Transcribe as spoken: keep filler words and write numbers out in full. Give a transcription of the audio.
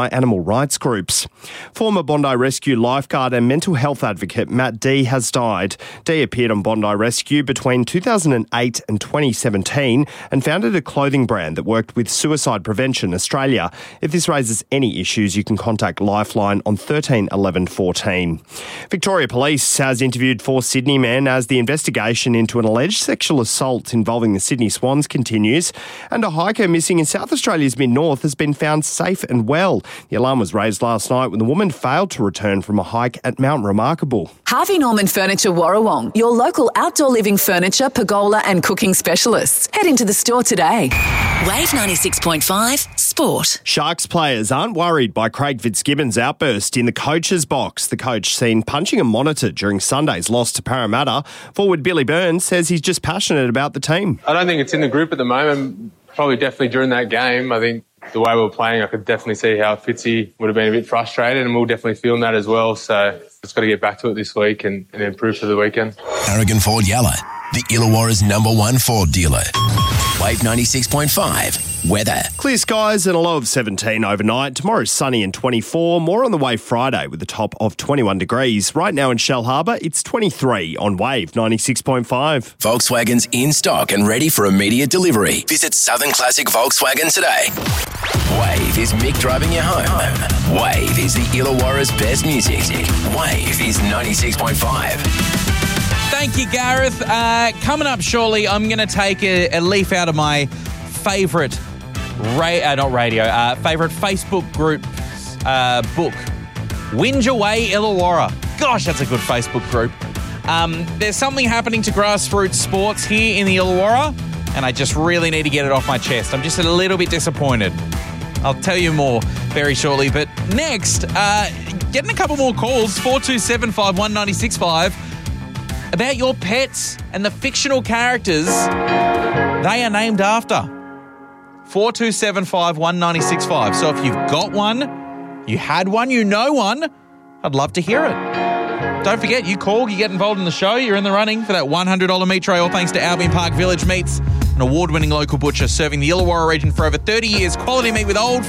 by animal rights groups. Former Bondi Rescue lifeguard and mental health advocate Matt Dee has died. Dee appeared on Bondi Rescue between two thousand eight and twenty seventeen and founded a clothing brand that worked with Suicide Prevention Australia. If this raises any issues, you can contact Lifeline on thirteen eleven fourteen. Victoria Police has interviewed four Sydney men as the investigation into an alleged sexual assault involving the Sydney Swans continues, and a hiker missing in South Australia's mid-north has been found safe and well. The alarm was raised last night when the woman failed to return from a hike at Mount Remarkable. Harvey Norman Furniture Warrawong, your local outdoor living furniture, pergola and cooking specialists. Head into the store today. Wave ninety-six point five Sport. Sharks players aren't worried by Craig Fitzgibbon's outburst in the coach's box. The coach seen punching a monitor during Sunday's loss to Parramatta. Forward Billy Burns says he's just passionate about the team. I don't think it's in the group at the moment. Probably definitely during that game. I think the way we were playing, I could definitely see how Fitzy would have been a bit frustrated, and we'll definitely feel that as well. So just got to get back to it this week and, and improve for the weekend. Aragon Ford Yalla, the Illawarra's number one Ford dealer. Wave ninety-six point five weather. Clear skies and a low of seventeen overnight. Tomorrow sunny and twenty-four. More on the way Friday with a top of twenty-one degrees. Right now in Shell Harbour, it's twenty-three on Wave ninety-six point five. Volkswagen's in stock and ready for immediate delivery. Visit Southern Classic Volkswagen today. Wave is Mick driving you home. Wave is the Illawarra's best music. Wave is ninety-six point five. Thank you, Gareth. Uh, coming up shortly, I'm going to take a, a leaf out of my favourite, ra- uh, not radio, uh, favourite Facebook group uh, book, Whinge Away Illawarra. Gosh, that's a good Facebook group. Um, there's something happening to grassroots sports here in the Illawarra, and I just really need to get it off my chest. I'm just a little bit disappointed. I'll tell you more very shortly. But next, uh, getting a couple more calls, four two seven five one nine six five, about your pets and the fictional characters they are named after. four two seven five one nine six five. So if you've got one, you had one, you know one, I'd love to hear it. Don't forget, you call, you get involved in the show, you're in the running for that one hundred dollars meat tray, all thanks to Albion Park Village Meats, an award-winning local butcher serving the Illawarra region for over thirty years. Quality meat with old